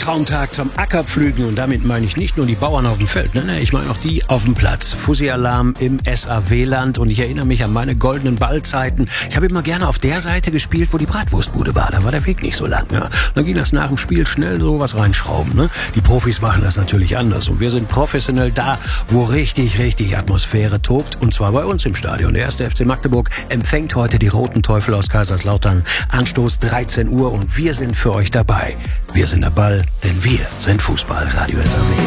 Traumtag zum Ackerpflügen und damit meine ich nicht nur die Bauern auf dem Feld, ne, ich meine auch die auf dem Platz. Fussi-Alarm im SAW-Land und ich erinnere mich an meine goldenen Ballzeiten. Ich habe immer gerne auf der Seite gespielt, wo die Bratwurstbude war. Da war der Weg nicht so lang. Ja. Dann ging das nach dem Spiel schnell sowas reinschrauben. Ne? Die Profis machen das natürlich anders und wir sind professionell da, wo richtig Atmosphäre tobt und zwar bei uns im Stadion. Der 1. FC Magdeburg empfängt heute die Roten Teufel aus Kaiserslautern. Anstoß 13 Uhr und wir sind für euch dabei. Wir sind der Ball, denn wir sind Fußball, Radio SAW.